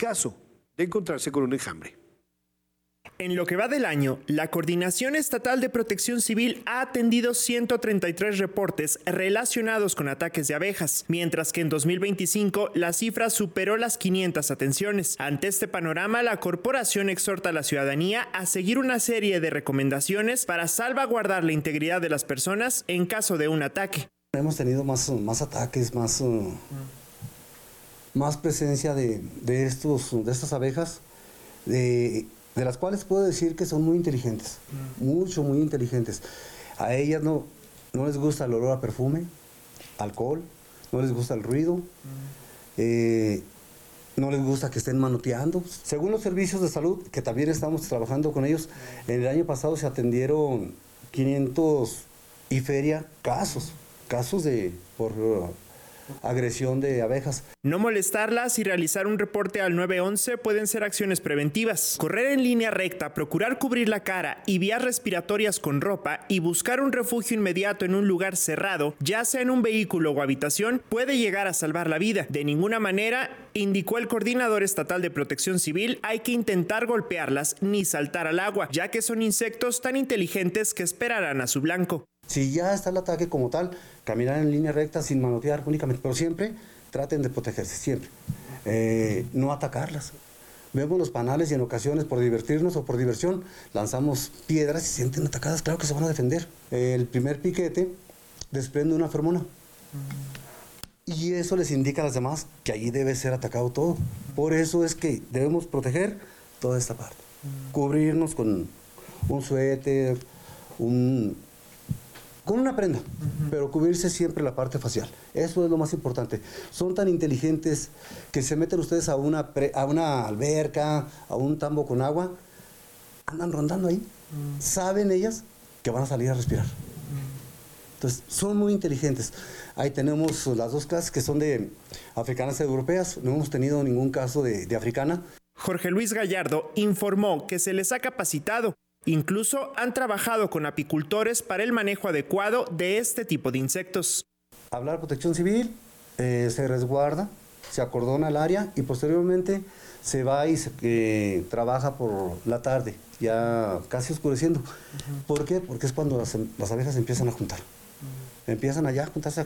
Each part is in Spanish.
caso de encontrarse con un enjambre. En lo que va del año, la Coordinación Estatal de Protección Civil ha atendido 133 reportes relacionados con ataques de abejas, mientras que en 2025 la cifra superó las 500 atenciones. Ante este panorama, la corporación exhorta a la ciudadanía a seguir una serie de recomendaciones para salvaguardar la integridad de las personas en caso de un ataque. Hemos tenido más ataques, más presencia de estas abejas, de las cuales puedo decir que son muy inteligentes, muy inteligentes. A ellas no les gusta el olor a perfume, alcohol, no les gusta el ruido, no les gusta que estén manoteando. Según los servicios de salud, que también estamos trabajando con ellos, en el año pasado se atendieron 500 y feria casos por agresión de abejas. No molestarlas y realizar un reporte al 911 pueden ser acciones preventivas. Correr en línea recta, procurar cubrir la cara y vías respiratorias con ropa y buscar un refugio inmediato en un lugar cerrado, ya sea en un vehículo o habitación, puede llegar a salvar la vida. De ninguna manera, indicó el coordinador estatal de Protección Civil, hay que intentar golpearlas ni saltar al agua, ya que son insectos tan inteligentes que esperarán a su blanco. Si ya está el ataque como tal, caminar en línea recta sin manotear únicamente, pero siempre traten de protegerse, siempre. No atacarlas. Vemos los panales y en ocasiones por divertirnos o por diversión lanzamos piedras y se sienten atacadas, claro que se van a defender. El primer piquete desprende una feromona y eso les indica a las demás que allí debe ser atacado todo. Por eso es que debemos proteger toda esta parte. Cubrirnos con un suéter, con una prenda, pero cubrirse siempre la parte facial. Eso es lo más importante. Son tan inteligentes que se meten ustedes a una alberca, a un tambo con agua, andan rondando ahí. Saben ellas que van a salir a respirar. Entonces, son muy inteligentes. Ahí tenemos las dos clases que son de africanas y europeas. No hemos tenido ningún caso de africana. Jorge Luis Gallardo informó que se les ha capacitado. Incluso han trabajado con apicultores para el manejo adecuado de este tipo de insectos. Hablar Protección Civil, se resguarda, se acordona el área y posteriormente se va y se trabaja por la tarde, ya casi oscureciendo. ¿Por qué? Porque es cuando las abejas empiezan a juntar. Empiezan allá a juntarse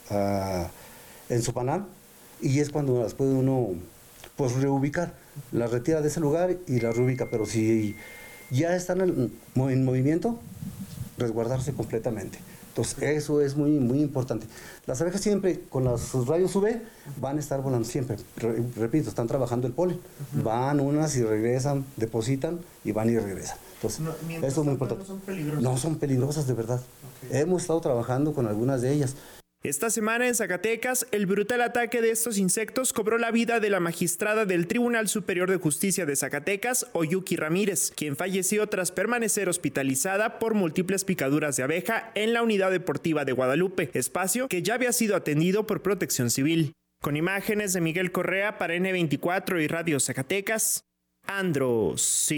en su panal y es cuando las puede uno pues reubicar. Las retira de ese lugar y las reubica, pero si ya están en movimiento, resguardarse completamente. Entonces, eso es muy importante. Las abejas siempre, con los rayos UV, van a estar volando siempre. Repito, están trabajando el polen. Van unas y regresan, depositan y van y regresan. Entonces, eso es muy importante. No son peligrosas, de verdad. Okay. Hemos estado trabajando con algunas de ellas. Esta semana en Zacatecas, el brutal ataque de estos insectos cobró la vida de la magistrada del Tribunal Superior de Justicia de Zacatecas, Oyuki Ramírez, quien falleció tras permanecer hospitalizada por múltiples picaduras de abeja en la Unidad Deportiva de Guadalupe, espacio que ya había sido atendido por Protección Civil. Con imágenes de Miguel Correa para N24 y Radio Zacatecas, Andro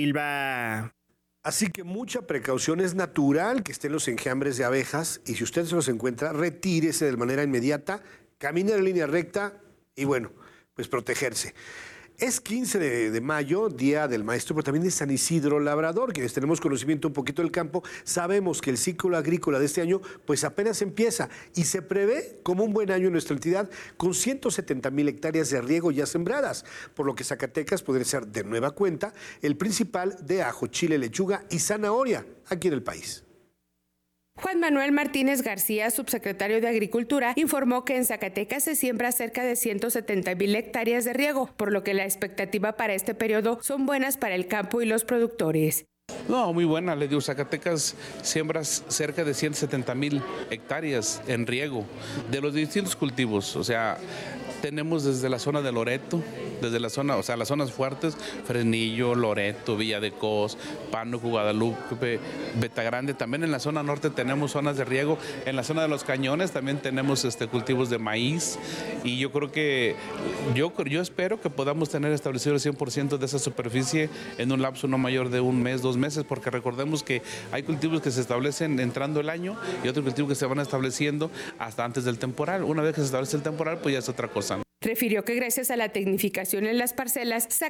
Silva. Así que mucha precaución, es natural que estén los enjambres de abejas y si usted se los encuentra, retírese de manera inmediata, camine en línea recta y bueno, pues protegerse. Es 15 de mayo, Día del Maestro, pero también de San Isidro Labrador, quienes tenemos conocimiento un poquito del campo, sabemos que el ciclo agrícola de este año pues apenas empieza y se prevé como un buen año en nuestra entidad con 170,000 hectáreas de riego ya sembradas, por lo que Zacatecas podría ser de nueva cuenta el principal de ajo, chile, lechuga y zanahoria aquí en el país. Juan Manuel Martínez García, subsecretario de Agricultura, informó que en Zacatecas se siembra cerca de 170,000 hectáreas de riego, por lo que la expectativa para este periodo son buenas para el campo y los productores. No, muy buena, le digo, Zacatecas siembra cerca de 170,000 hectáreas en riego de los distintos cultivos, o sea, tenemos desde la zona de Loreto, desde la zona, o sea, las zonas fuertes, Fresnillo, Loreto, Villa de Cos, Pánuco, Guadalupe, Betagrande. También en la zona norte tenemos zonas de riego. En la zona de los Cañones también tenemos cultivos de maíz. Y yo creo que, yo espero que podamos tener establecido el 100% de esa superficie en un lapso no mayor de un mes, 2 meses, porque recordemos que hay cultivos que se establecen entrando el año y otros cultivos que se van estableciendo hasta antes del temporal. Una vez que se establece el temporal, pues ya es otra cosa. Refirió que gracias a la tecnificación en las parcelas,